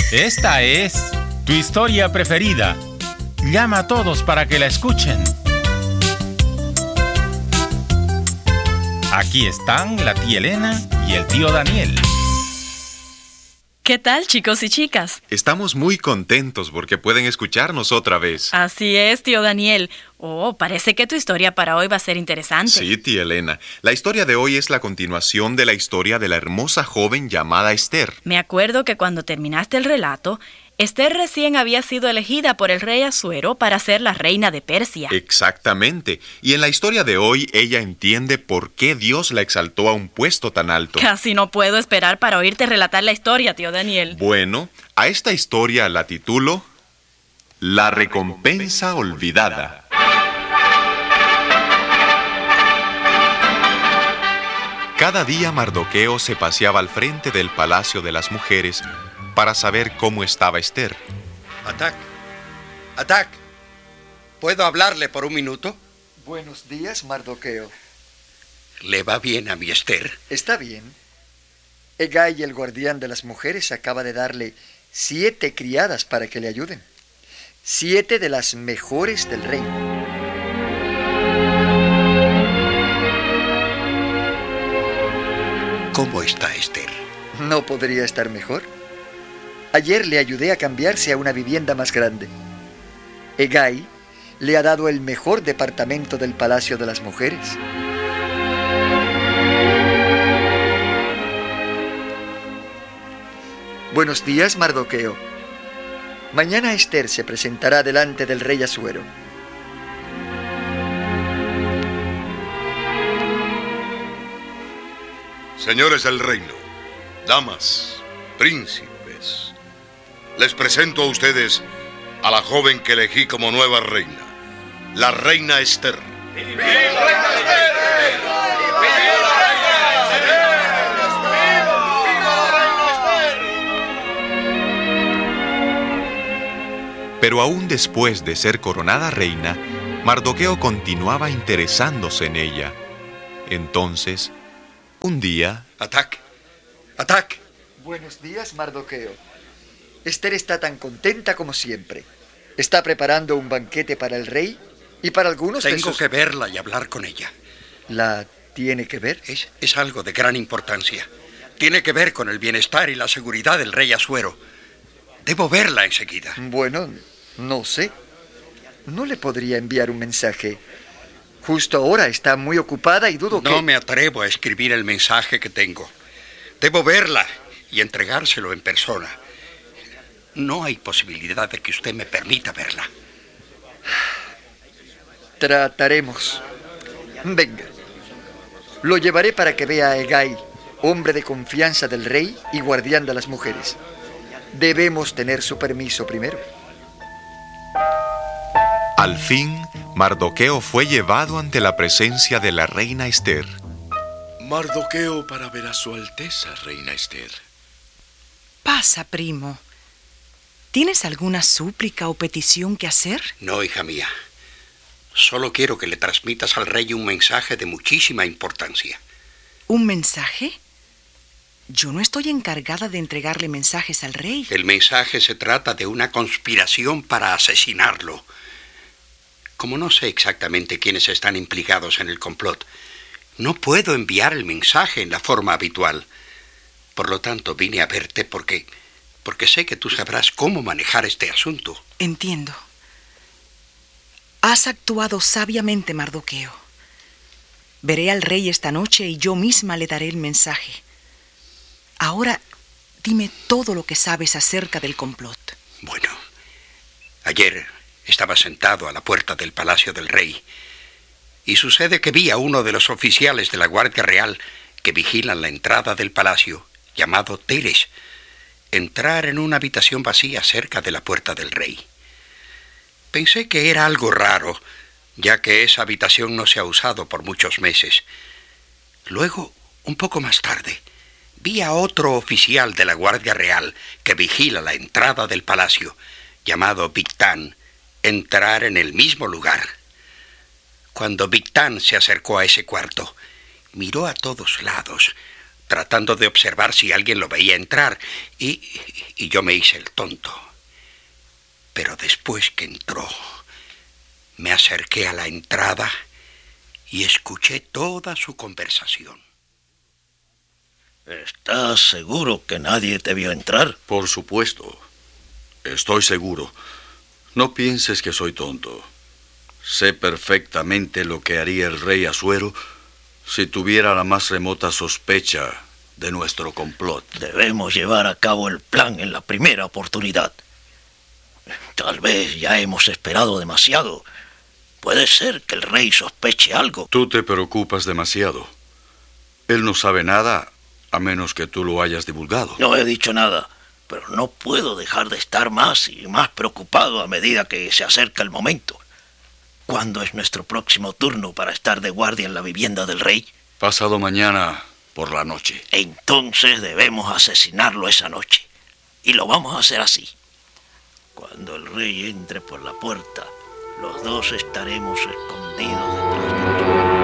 Esta es tu historia preferida. Llama a todos para que la escuchen. Aquí están la tía Elena y el tío Daniel. ¿Qué tal, chicos y chicas? Estamos muy contentos porque pueden escucharnos otra vez. Así es, tío Daniel. Parece que tu historia para hoy va a ser interesante. Sí, tía Elena. La historia de hoy es la continuación de la historia de la hermosa joven llamada Esther. Me acuerdo que cuando terminaste el relato, Esther recién había sido elegida por el rey Asuero para ser la reina de Persia. Exactamente. Y en la historia de hoy, ella entiende por qué Dios la exaltó a un puesto tan alto. Casi no puedo esperar para oírte relatar la historia, tío Daniel. Bueno, a esta historia la titulo La recompensa olvidada. Cada día Mardoqueo se paseaba al frente del palacio de las mujeres para saber cómo estaba Esther. Atac, ¿puedo hablarle por un minuto? Buenos días, Mardoqueo. ¿Le va bien a mi Esther? Está bien. Hegai, el guardián de las mujeres, acaba de darle 7 criadas para que le ayuden. 7 de las mejores del reino. ¿Cómo está Esther? No podría estar mejor. Ayer le ayudé a cambiarse a una vivienda más grande. Hegai le ha dado el mejor departamento del Palacio de las Mujeres. Buenos días, Mardoqueo. Mañana Esther se presentará delante del rey Asuero. Señores del reino, damas, príncipes, les presento a ustedes a la joven que elegí como nueva reina, la reina Esther. ¡Viva la reina Esther! Pero aún después de ser coronada reina, Mardoqueo continuaba interesándose en ella. Entonces, un día... ¡Atac! Buenos días, Mardoqueo. Esther está tan contenta como siempre. Está preparando un banquete para el rey y para algunos de sus... Tengo que verla y hablar con ella. ¿La tiene que ver? Es algo de gran importancia. Tiene que ver con el bienestar y la seguridad del rey Asuero. Debo verla enseguida. Bueno, no sé. ¿No le podría enviar un mensaje? Justo ahora está muy ocupada y dudo que... No me atrevo a escribir el mensaje que tengo. Debo verla y entregárselo en persona. No hay posibilidad de que usted me permita verla. Trataremos. Venga. Lo llevaré para que vea a Hegai, hombre de confianza del rey y guardián de las mujeres. Debemos tener su permiso primero. Al fin, Mardoqueo fue llevado ante la presencia de la reina Esther. Mardoqueo para ver a su Alteza, reina Esther. Pasa, primo. ¿Tienes alguna súplica o petición que hacer? No, hija mía. Solo quiero que le transmitas al rey un mensaje de muchísima importancia. ¿Un mensaje? Yo no estoy encargada de entregarle mensajes al rey. El mensaje se trata de una conspiración para asesinarlo. Como no sé exactamente quiénes están implicados en el complot, no puedo enviar el mensaje en la forma habitual. Por lo tanto, vine a verte porque sé que tú sabrás cómo manejar este asunto. Entiendo. Has actuado sabiamente, Mardoqueo. Veré al rey esta noche y yo misma le daré el mensaje. Ahora, dime todo lo que sabes acerca del complot. Bueno, ayer estaba sentado a la puerta del palacio del rey y sucede que vi a uno de los oficiales de la Guardia Real que vigilan la entrada del palacio, llamado Teres, entrar en una habitación vacía cerca de la puerta del rey. Pensé que era algo raro, ya que esa habitación no se ha usado por muchos meses. Luego, un poco más tarde, vi a otro oficial de la Guardia Real que vigila la entrada del palacio, llamado Victán, entrar en el mismo lugar. Cuando Victán se acercó a ese cuarto, miró a todos lados tratando de observar si alguien lo veía entrar, y yo me hice el tonto. Pero después que entró, me acerqué a la entrada y escuché toda su conversación. ¿Estás seguro que nadie te vio entrar? Por supuesto. Estoy seguro. No pienses que soy tonto. Sé perfectamente lo que haría el rey Asuero si tuviera la más remota sospecha de nuestro complot. Debemos llevar a cabo el plan en la primera oportunidad. Tal vez ya hemos esperado demasiado. Puede ser que el rey sospeche algo. Tú te preocupas demasiado. Él no sabe nada a menos que tú lo hayas divulgado. No he dicho nada, pero no puedo dejar de estar más y más preocupado a medida que se acerca el momento. ¿Cuándo es nuestro próximo turno para estar de guardia en la vivienda del rey? Pasado mañana por la noche. Entonces debemos asesinarlo esa noche. Y lo vamos a hacer así. Cuando el rey entre por la puerta, los dos estaremos escondidos detrás de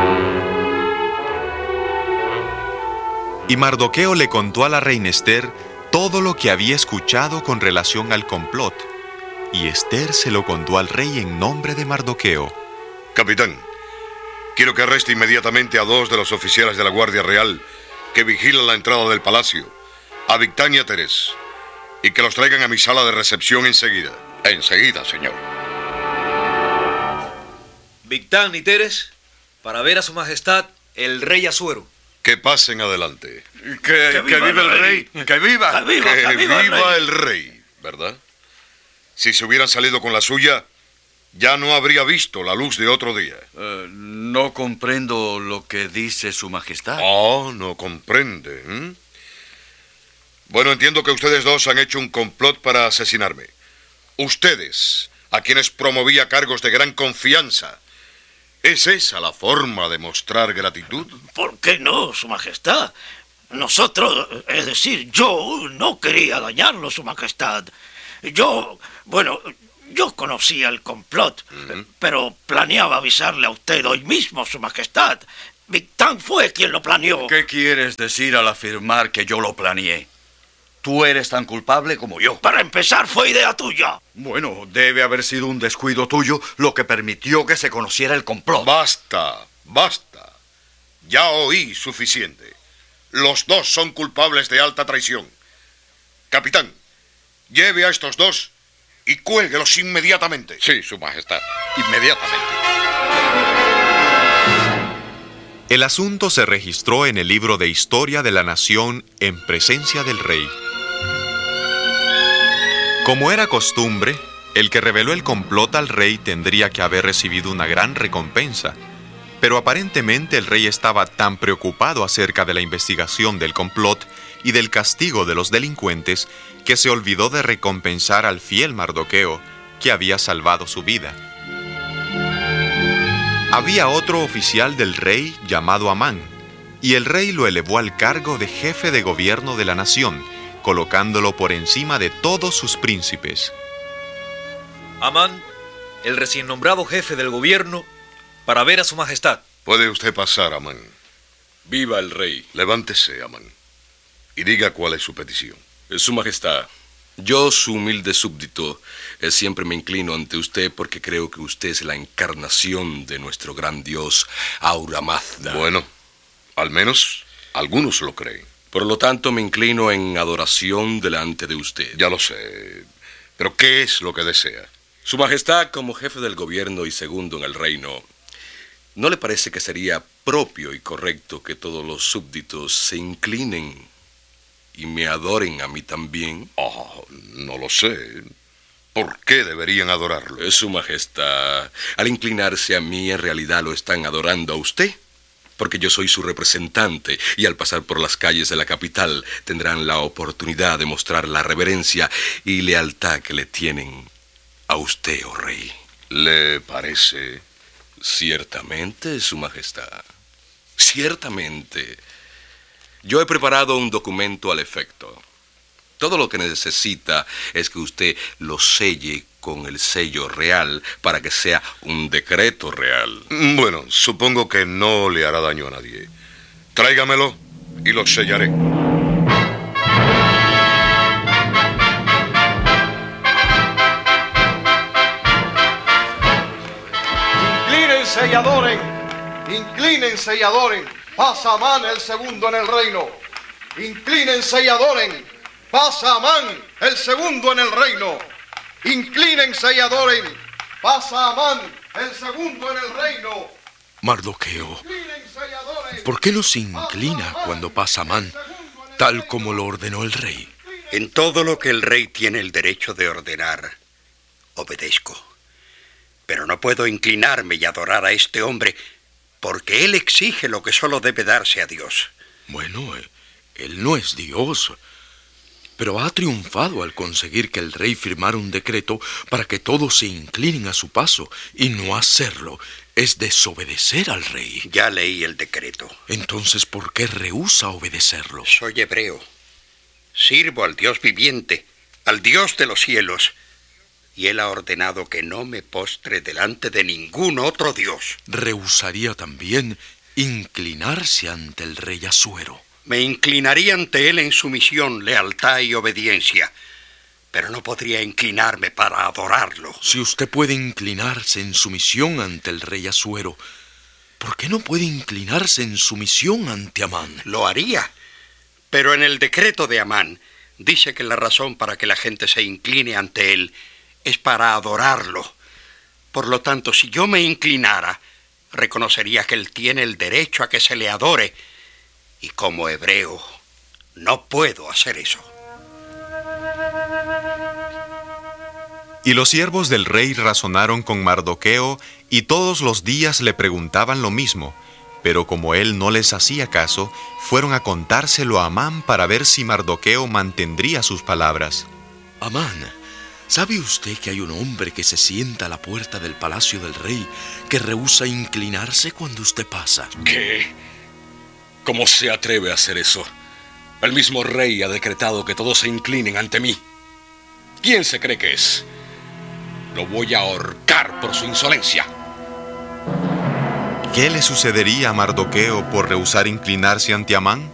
él. Y Mardoqueo le contó a la reina Ester todo lo que había escuchado con relación al complot. Y Ester se lo contó al rey en nombre de Mardoqueo. Capitán, quiero que arreste inmediatamente a 2 de los oficiales de la Guardia Real que vigilan la entrada del palacio, a Victán y a Teres, y que los traigan a mi sala de recepción enseguida. Enseguida, señor. Victán y Teres, para ver a su majestad, el rey Asuero. Que pasen adelante. Que viva el rey. ¡Que viva! Que viva el rey, ¿verdad? Si se hubieran salido con la suya, ya no habría visto la luz de otro día. No comprendo lo que dice su majestad. Oh, no comprende. Bueno, entiendo que ustedes dos han hecho un complot para asesinarme. Ustedes, a quienes promovía cargos de gran confianza. ¿Es esa la forma de mostrar gratitud? ¿Por qué no, su majestad? Nosotros, es decir, yo no quería dañarlo, su majestad. Yo conocía el complot, pero planeaba avisarle a usted hoy mismo, su majestad. Victán fue quien lo planeó. ¿Qué quieres decir al afirmar que yo lo planeé? Tú eres tan culpable como yo. Para empezar, fue idea tuya. Bueno, debe haber sido un descuido tuyo lo que permitió que se conociera el complot. Basta. Ya oí suficiente. Los dos son culpables de alta traición. Capitán, lleve a estos dos y cuélguelos inmediatamente. Sí, su majestad, inmediatamente. El asunto se registró en el libro de Historia de la Nación en presencia del rey. Como era costumbre, el que reveló el complot al rey tendría que haber recibido una gran recompensa, pero aparentemente el rey estaba tan preocupado acerca de la investigación del complot y del castigo de los delincuentes que se olvidó de recompensar al fiel Mardoqueo, que había salvado su vida. Había otro oficial del rey llamado Amán, y el rey lo elevó al cargo de jefe de gobierno de la nación, colocándolo por encima de todos sus príncipes. Amán, el recién nombrado jefe del gobierno, para ver a su majestad. Puede usted pasar, Amán. Viva el rey. Levántese, Amán, y diga cuál es su petición. Su majestad, yo, su humilde súbdito, siempre me inclino ante usted porque creo que usted es la encarnación de nuestro gran dios Ahura Mazda. Bueno, al menos algunos lo creen. Por lo tanto, me inclino en adoración delante de usted. Ya lo sé, pero ¿qué es lo que desea? Su majestad, como jefe del gobierno y segundo en el reino, ¿no le parece que sería propio y correcto que todos los súbditos se inclinen y me adoren a mí también? Oh, no lo sé. ¿Por qué deberían adorarlo? Su majestad, al inclinarse a mí, en realidad lo están adorando a usted, porque yo soy su representante, y al pasar por las calles de la capital tendrán la oportunidad de mostrar la reverencia y lealtad que le tienen a usted, oh rey. ¿Le parece? Ciertamente, su majestad. Ciertamente. Yo he preparado un documento al efecto. Todo lo que necesita es que usted lo selle con el sello real para que sea un decreto real. Bueno, supongo que no le hará daño a nadie. Tráigamelo y los sellaré. Inclínense y adoren. Inclínense y adoren. Pasa Amán el segundo en el reino. Inclínense y adoren. Pasa Amán el segundo en el reino. Inclínense y adoren. Pasa Amán el segundo en el reino. Mardoqueo, ¿por qué no se inclina cuando pasa Amán, tal como lo ordenó el rey? En todo lo que el rey tiene el derecho de ordenar, obedezco. Pero no puedo inclinarme y adorar a este hombre, porque él exige lo que solo debe darse a Dios. Bueno, él no es Dios, pero ha triunfado al conseguir que el rey firmara un decreto para que todos se inclinen a su paso, y no hacerlo es desobedecer al rey. Ya leí el decreto. Entonces, ¿por qué rehúsa obedecerlo? Soy hebreo. Sirvo al Dios viviente, al Dios de los cielos, y él ha ordenado que no me postre delante de ningún otro Dios. Rehusaría también inclinarse ante el rey Asuero. Me inclinaría ante él en sumisión, lealtad y obediencia, pero no podría inclinarme para adorarlo. Si usted puede inclinarse en sumisión ante el rey Asuero, ¿por qué no puede inclinarse en sumisión ante Amán? Lo haría, pero en el decreto de Amán dice que la razón para que la gente se incline ante él es para adorarlo. Por lo tanto, si yo me inclinara, reconocería que él tiene el derecho a que se le adore, y como hebreo no puedo hacer eso. Y los siervos del rey razonaron con Mardoqueo, y todos los días le preguntaban lo mismo, pero como él no les hacía caso, fueron a contárselo a Amán para ver si Mardoqueo mantendría sus palabras. Amán, ¿sabe usted que hay un hombre que se sienta a la puerta del palacio del rey que rehúsa inclinarse cuando usted pasa? ¿Qué? ¿Cómo se atreve a hacer eso? El mismo rey ha decretado que todos se inclinen ante mí. ¿Quién se cree que es? Lo voy a ahorcar por su insolencia. ¿Qué le sucedería a Mardoqueo por rehusar inclinarse ante Amán?